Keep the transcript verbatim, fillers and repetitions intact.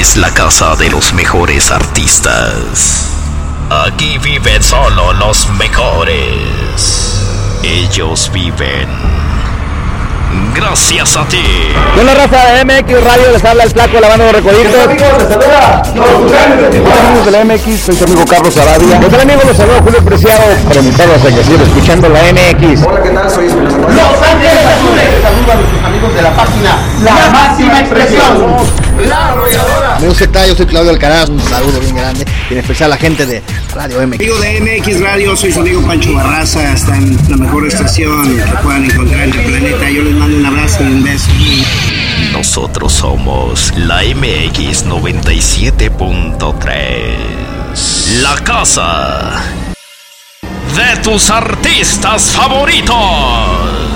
es la casa de los mejores artistas. Aquí viven solo los mejores. Ellos viven gracias a ti. Con la raza de M X Radio les habla el Flaco, la banda de los Recoditos. Hola amigos, les saluda Hola amigos de la M X, soy su amigo Carlos Arabia. Hola amigos, los saluda Julio Preciado para invitarlos a que sigan escuchando la M X. Hola, ¿qué tal? Soy Esperanza. Los Ángeles Azules. Saludos a nuestros amigos de la página La Máxima Expresión. La Arrolladora. Amigos, ¿qué tal? Yo soy Claudio Alcaraz, un saludo bien grande, y en especial a la gente de Radio M X. Amigo de M X Radio, soy su amigo Pancho Barraza, está en la mejor estación que puedan encontrar en el planeta. Yo les mando un abrazo y un beso. Nosotros somos la M X noventa y siete punto tres, la casa de tus artistas favoritos.